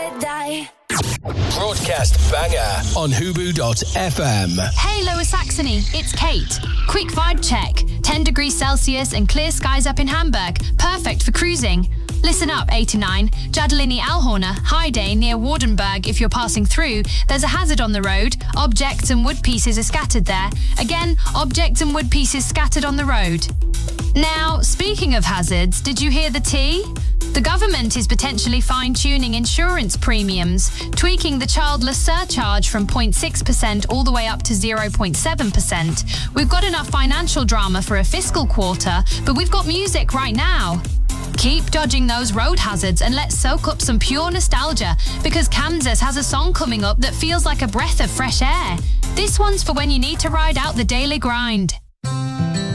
Broadcast banger on Hubu.fm. Hey Lower Saxony, it's Kate. Quick vibe check. 10 degrees Celsius and clear skies up in Hamburg. Perfect for cruising. Listen up, 89. Jadalini Alhorna, High near Wardenburg. If you're passing through, there's a hazard on the road. Objects and wood pieces are scattered there. Again, objects and wood pieces scattered on the road. Now, speaking of hazards, did you hear the tea? The government is potentially fine-tuning insurance premiums, tweaking the childless surcharge from 0.6% all the way up to 0.7%. We've got enough financial drama for a fiscal quarter, but we've got music right now. Keep dodging those road hazards and let's soak up some pure nostalgia, because Kansas has a song coming up that feels like a breath of fresh air. This one's for when you need to ride out the daily grind.